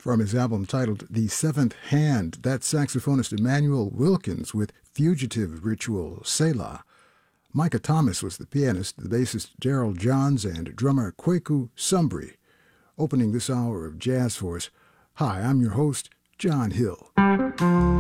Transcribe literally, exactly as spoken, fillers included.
From his album titled The Seventh Hand, that's saxophonist Emmanuel Wilkins with Fugitive Ritual, Selah. Micah Thomas was the pianist, the bassist Gerald Johns, and drummer Kweku Sumbri. Opening this hour of jazz for us, hi, I'm your host, John Hill.